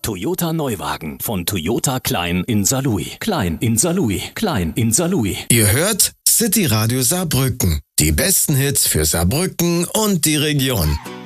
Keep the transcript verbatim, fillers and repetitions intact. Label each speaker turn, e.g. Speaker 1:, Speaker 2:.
Speaker 1: Toyota Neuwagen von Toyota Klein in Saarlouis. Klein in Saarlouis. Klein in Saarlouis.
Speaker 2: Ihr hört City Radio Saarbrücken. Die besten Hits für Saarbrücken und die Region.